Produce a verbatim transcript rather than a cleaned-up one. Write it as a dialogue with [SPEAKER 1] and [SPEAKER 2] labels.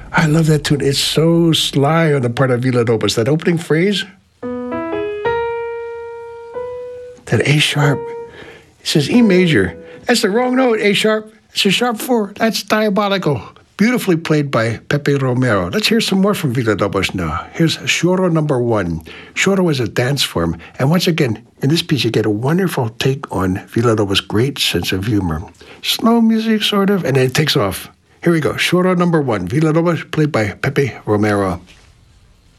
[SPEAKER 1] I love that tune. It's so sly on the part of Villalobos. That opening phrase, that A sharp, it says E major. That's the wrong note, A sharp. It's a sharp four. That's diabolical. Beautifully played by Pepe Romero. Let's hear some more from Villalobos now. Here's Choro number one. Choro is a dance form. And once again, in this piece, you get a wonderful take on Villalobos' great sense of humor. Slow music, sort of, and then it takes off. Here we go. Choro number one. Villalobos, played by Pepe Romero.